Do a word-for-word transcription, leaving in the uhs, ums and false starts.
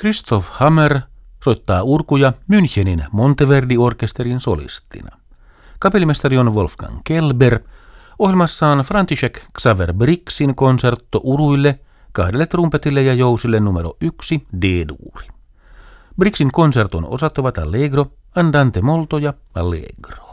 Christoph Hammer soittaa urkuja Münchenin Monteverdi-orkesterin solistina. Kapellimestari on Wolfgang Kelber. Ohjelmassaan František Xaver Brixin konsertto uruille, kahdelle trumpetille ja jousille numero yksi D-duuri. Brixin konserton osat ovat Allegro, Andante molto ja Allegro.